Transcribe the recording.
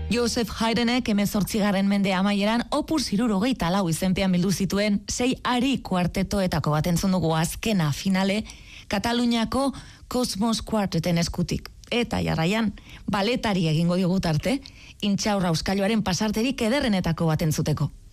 Joseph Haydnek 18. mende amaieran Opus 74 izenpean bildu zituen 6 ari kuartetoetako bat entzun dugu azkena finale Kataluniako Cosmos Quarteten eskutik. Eta jarraian, baletari egingo diogu tarte, Intxaurra Euskailuaren pasarterik ederrenetako bat entzuteko.